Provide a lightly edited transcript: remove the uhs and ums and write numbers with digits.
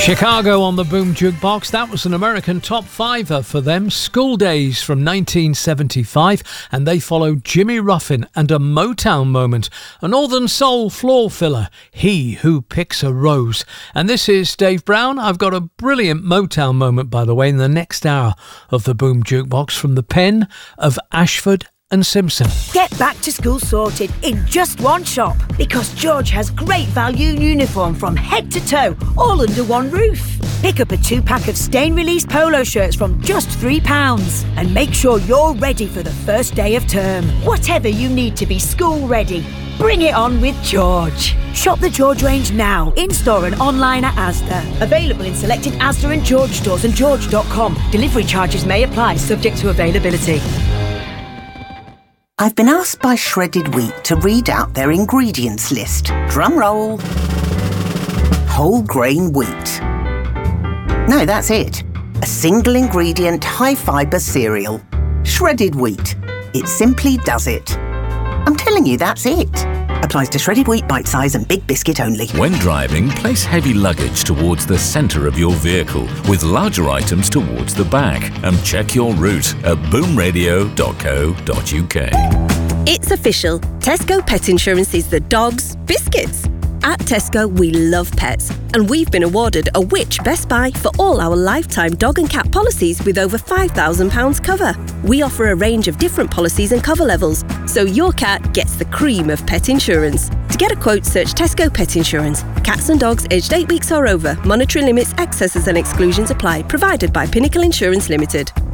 Chicago on the Boom Jukebox. That was an American top fiver for them. School Days from 1975. And they followed Jimmy Ruffin and a Motown moment. A Northern Soul floor filler. He Who Picks a Rose. And this is Dave Brown. I've got a brilliant Motown moment, by the way, in the next hour of the Boom Jukebox from the pen of Ashford and Simpson. Get back to school sorted in just one shop, because George has great value uniform from head to toe, all under one roof. Pick up a 2-pack of stain-release polo shirts from just £3 and make sure you're ready for the first day of term. Whatever you need to be school ready, bring it on with George. Shop the George range now, in-store and online at Asda. Available in selected Asda and George stores and george.com. Delivery charges may apply, subject to availability. I've been asked by Shredded Wheat to read out their ingredients list. Drum roll. Whole grain wheat. No, that's it. A single ingredient, high fibre cereal. Shredded wheat. It simply does it. I'm telling you, that's it. Applies to shredded wheat, bite size and big biscuit only. When driving, place heavy luggage towards the centre of your vehicle with larger items towards the back, and check your route at boomradio.co.uk. It's official. Tesco Pet Insurance is the dog's biscuits. At Tesco, we love pets, and we've been awarded a Which Best Buy for all our lifetime dog and cat policies with over £5,000 cover. We offer a range of different policies and cover levels, so your cat gets the cream of pet insurance. To get a quote, search Tesco Pet Insurance. Cats and dogs aged 8 weeks or over. Monetary limits, excesses and exclusions apply. Provided by Pinnacle Insurance Limited.